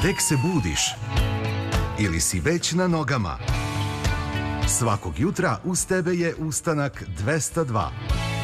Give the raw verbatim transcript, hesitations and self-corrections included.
Tek se budiš ili si već na nogama. Svakog jutra uz tebe je Ustanak dvesta dva.